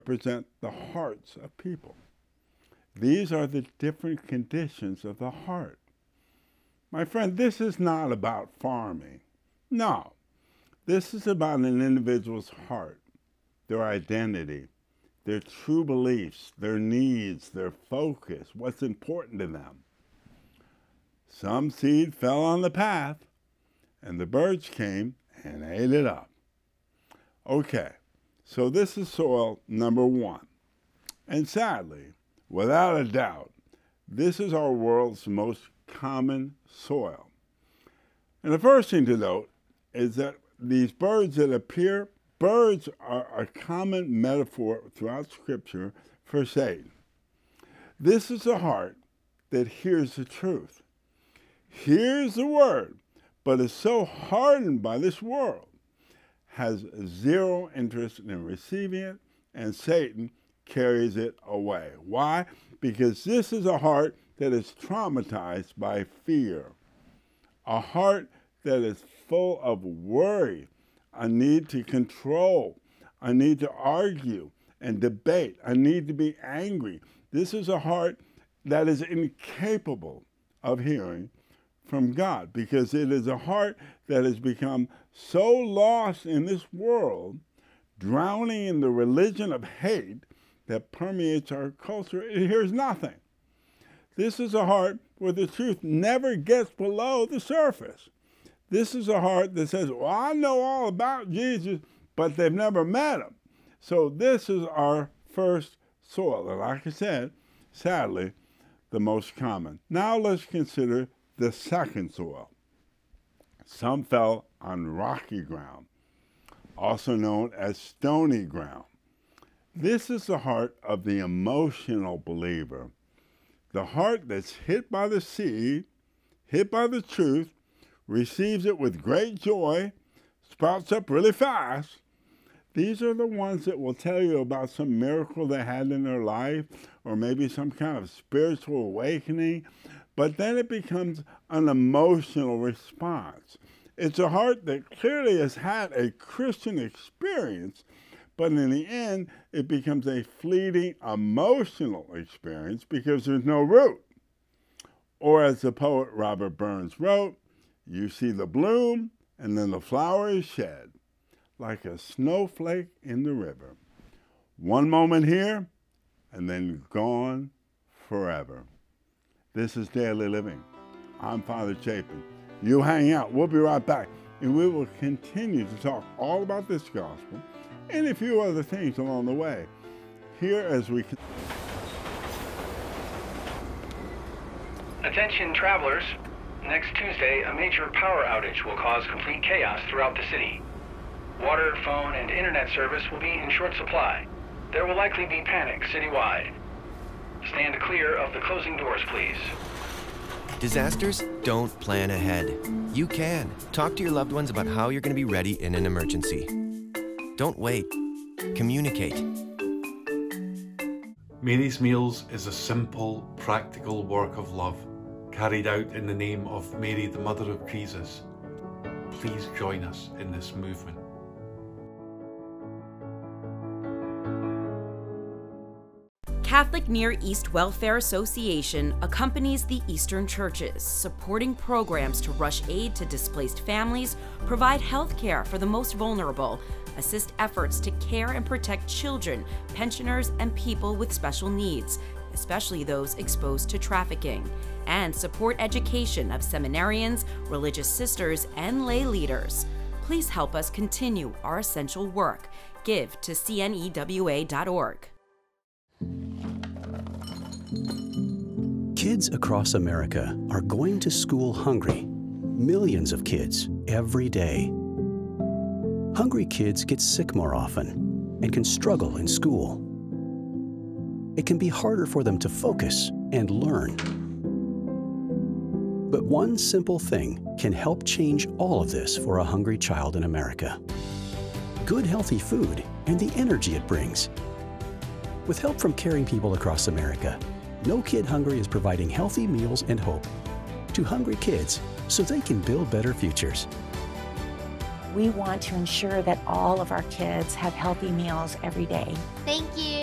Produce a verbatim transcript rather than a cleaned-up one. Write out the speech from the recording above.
represent the hearts of people. These are the different conditions of the heart. My friend, this is not about farming. No, this is about an individual's heart, their identity, their true beliefs, their needs, their focus, what's important to them. Some seed fell on the path, and the birds came and ate it up. Okay, so this is soil number one. And sadly, without a doubt, this is our world's most common soil. And the first thing to note is that these birds that appear, birds are a common metaphor throughout Scripture for Satan. This is a heart that hears the truth, hears the word, but is so hardened by this world, has zero interest in receiving it, and Satan carries it away. Why? Because this is a heart that is traumatized by fear, a heart that is full of worry, a need to control, a need to argue and debate, a need to be angry. This is a heart that is incapable of hearing from God, because it is a heart that has become so lost in this world, drowning in the religion of hate that permeates our culture, it hears nothing. This is a heart where the truth never gets below the surface. This is a heart that says, well, I know all about Jesus, but they've never met him. So this is our first soil, and like I said, sadly, the most common. Now let's consider the second soil. Some fell on rocky ground, also known as stony ground. This is the heart of the emotional believer, the heart that's hit by the seed, hit by the truth, receives it with great joy, sprouts up really fast. These are the ones that will tell you about some miracle they had in their life, or maybe some kind of spiritual awakening, but then it becomes an emotional response. It's a heart that clearly has had a Christian experience, but in the end, it becomes a fleeting emotional experience because there's no root. Or as the poet Robert Burns wrote, you see the bloom, and then the flower is shed, like a snowflake in the river. One moment here, and then gone forever. This is Daily Living. I'm Father Chapin. You hang out. We'll be right back, and we will continue to talk all about this gospel and a few other things along the way. Here as we... Attention travelers. Next Tuesday, a major power outage will cause complete chaos throughout the city. Water, phone, and internet service will be in short supply. There will likely be panic citywide. Stand clear of the closing doors, please. Disasters don't plan ahead. You can. Talk to your loved ones about how you're going to be ready in an emergency. Don't wait. Communicate. Mary's Meals is a simple, practical work of love carried out in the name of Mary, the Mother of Jesus. Please join us in this movement. Catholic Near East Welfare Association accompanies the Eastern churches, supporting programs to rush aid to displaced families, provide health care for the most vulnerable, assist efforts to care and protect children, pensioners, and people with special needs, especially those exposed to trafficking, and support education of seminarians, religious sisters, and lay leaders. Please help us continue our essential work. Give to C N E W A dot org. Kids across America are going to school hungry. Millions of kids every day. Hungry kids get sick more often and can struggle in school. It can be harder for them to focus and learn. But one simple thing can help change all of this for a hungry child in America. Good, healthy food and the energy it brings. With help from caring people across America, No Kid Hungry is providing healthy meals and hope to hungry kids so they can build better futures. We want to ensure that all of our kids have healthy meals every day. Thank you.